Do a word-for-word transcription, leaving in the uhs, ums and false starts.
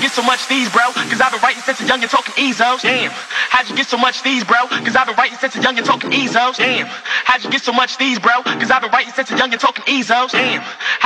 get so much these, bro? Cause I've been writing since a young and talking Ezos. Damn, how'd you get so much these, bro? Cause I've been writing since a young and talking Ezos. Damn, how'd you get so much these, bro? Cause I've been writing since a young and talking Ezos. Damn.